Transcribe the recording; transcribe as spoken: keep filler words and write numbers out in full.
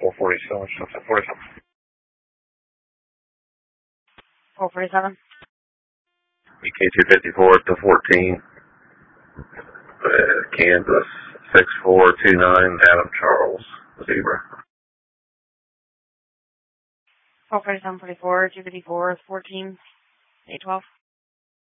four forty-seven, something forty-seven. four forty-seven. E K two fifty-four to fourteen. Uh, Kansas six four two nine, Adam Charles, Zebra. four forty-seven, forty-four, two fifty-four, fourteen, eight twelve.